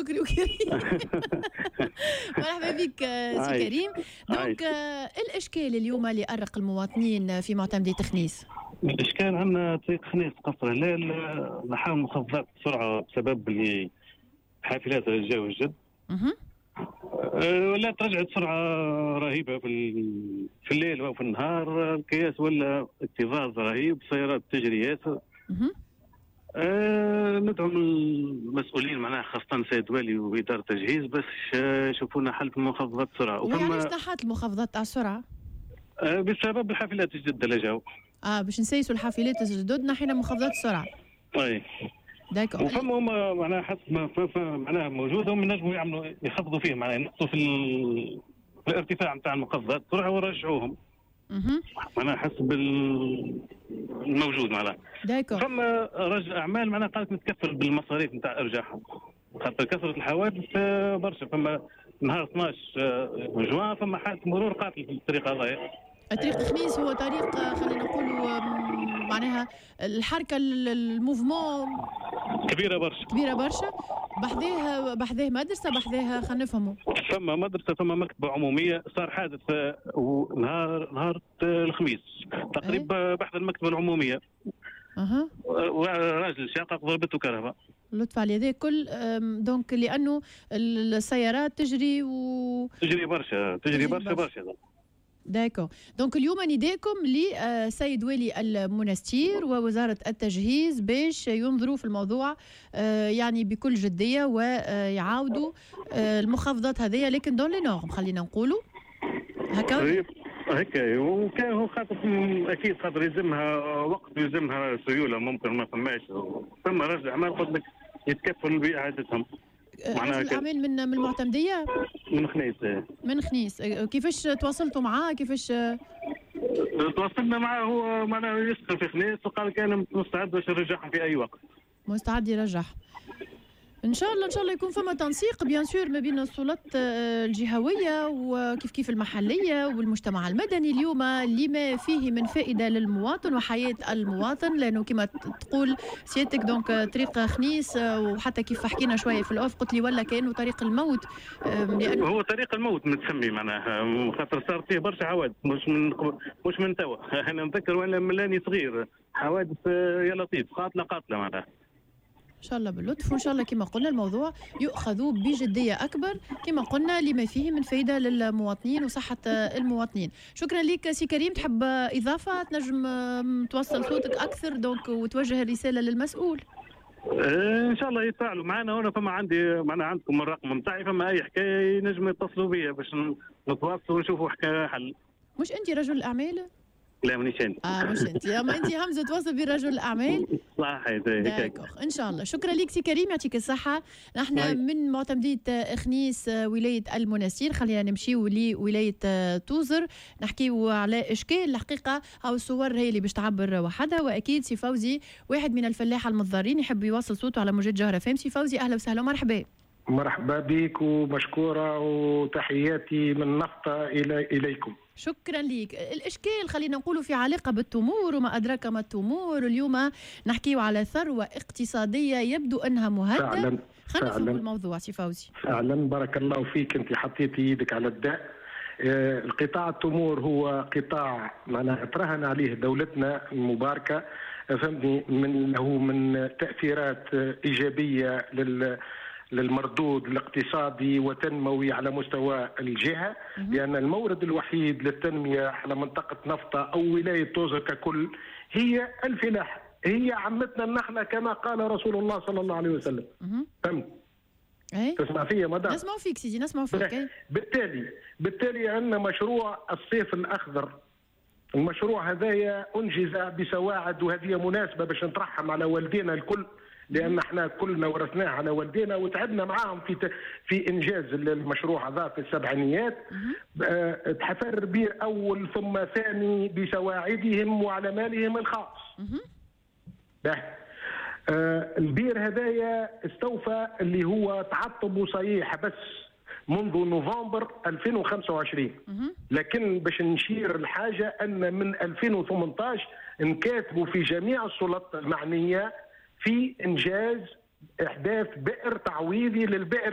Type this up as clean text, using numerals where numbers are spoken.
شكري وكريم. مرحبا بك سي كريم. دونك الاشكال اليوم اللي أرق المواطنين في معتمدية خنيس؟ الاشكال عندنا طريق خنيس قصر هلال نحاول مخفضات السرعه بسبب اللي حافلات الرجاء والجد. ولا ترجعت سرعه رهيبه في الليل وفي النهار. القياس ولا اكتظاظ رهيب، سيارات تجري ياسر. ندعو المسؤولين معناها خاصة سيد والي وإدارة التجهيز بس يشوفوا لنا حل في مخفضات السرعة. وعلاش تحت المخفضات تاع السرعة؟ بسبب الحافلات الجدد اللي جاو. باش نسيسوا الحافلات الجدد نحينا مخفضات السرعة. طيب. دايكور. وفما معناها حسب ما معناها موجودة هم ينجموا يعملوا يخفضوا فيه معناها ينقصوا في الارتفاع نتاع المخفضات السرعة ويرجعوهم. معناها حسب الموجود معناها. دايكور. فما رجل اعمال معناها قالت نتكفل بالمصاريف نتاع ارجاعها خاطر كثره الحوادث برشا. فما نهار 12 جوان فما حادث مرور قاتل في الطريق هذايا. طريق خنيس هو طريق خلينا نقولوا معناها الحركه الموفمون كبيره برشا. بحذاه مدرسه، بحذاه خلينا نفهموا. فما مدرسه، فما مكتبه عموميه. صار حادث نهار الخميس تقريبا بحذا المكتبه العموميه. وراجل شاقق ضربته كهرباء. لطف على هذا كل دونك لانه السيارات تجري برشا. دايكو. دونك اليوم نداءكم لسيد والي المنستير ووزارة التجهيز باش ينظروا في الموضوع يعني بكل جدية ويعاودوا المخفضات هذه لكن دون لي نورم خلينا نقولوا هكا. هكا وكان هو خاطر اكيد خاطر يلزمها وقت ويلزمها سيوله ممكن ما فماش. ثم رجل اعمال قلت لك يتكفل باعادتهم. رجل الاعمال من المعتمديه؟ من خنيس. كيفاش تواصلتوا معاه؟ كيفاش تواصلنا معاه؟ هو معناها يسكن في خنيس وقال كان مستعد باش يرجعها في اي وقت. مستعد يرجعها ان شاء الله يكون فما تنسيق بيان سور ما بين السلطات الجهويه وكيف المحليه والمجتمع المدني اليوم لما فيه من فائده للمواطن وحياه المواطن. لانه كما تقول سيادتك دونك طريق خنيس وحتى كيف حكينا شويه في الاوف قلت لي ولا كانه طريق الموت. هو طريق الموت متسمي معناها خاطر صار فيه برشا حوادث مش من توا. انا نذكر وانا ملاني صغير حوادث يا لطيف قاتله معناها. إن شاء الله باللطف وإن شاء الله كما قلنا الموضوع يؤخذ بجدية أكبر كما قلنا لما فيه من فائدة للمواطنين وصحة المواطنين. شكرا لك سي كريم. تحب إضافة تنجم توصل صوتك أكثر دونك وتوجه الرسالة للمسؤول؟ إن شاء الله يتفاعلوا معنا. هنا فما عندي معنا عندكم الرقم نتاعي فما أي حكاية نجم يتصلوا بيا باش نتواصلوا ونشوفوا حكاية حل. مش أنت رجل الأعمال؟ لا مانيش انت. مش انت. اما انت همزه تواصل برجل الاعمال. صح ان شاء الله. شكرا لك سي كريم يعطيك الصحه. نحن من معتمديه خنيس ولايه المنستير خلينا نمشيو لولايه توزر نحكيو على اشكال الحقيقه او الصور هي اللي باش تعبر وحدها. واكيد سي فوزي واحد من الفلاحه المتضررين يحب يوصل صوته على موجات جوهره فهم. سي فوزي اهلا وسهلا ومرحبا. مرحبا بك ومشكوره وتحياتي من نفطه اليكم. شكرا لك. الإشكال خلينا نقولوا في علاقة بالتمور وما أدراك ما التمور. اليوم نحكيو على ثروة اقتصادية يبدو أنها مهددة. خلينا نفهم الموضوع سي فوزي. فعلا بارك الله فيك أنت حطيتي يدك على الداء. القطاع التمور هو قطاع معناها تراهن عليه دولتنا المباركة فهمتني من تأثيرات إيجابية للمردود الاقتصادي وتنموي على مستوى الجهة. لأن المورد الوحيد للتنمية على منطقة نفطة أو ولاية توزر ككل هي الفلاحة. هي عمتنا النخلة كما قال رسول الله صلى الله عليه وسلم. فهمت؟ تسمع فيا مدام؟ نسمع فيك سيدي نسمع فيك. بالتالي عندنا مشروع الصيف الأخضر. المشروع هذايا أنجز بسواعد وهذه مناسبة باش نترحم على والدينا الكل لأن احنا كلنا ورثناه على والدينا وتعبنا معاهم في إنجاز المشروع هذا في السبعينيات. تحفر بير أول ثم ثاني بسواعدهم وعلى مالهم الخاص. البير هذايا استوفى اللي هو تعطب صحيح بس منذ نوفمبر 2025. لكن باش نشير الحاجة أن من 2018 نكاتبوا في جميع السلطات المعنية في إنجاز إحداث بئر تعويضي للبئر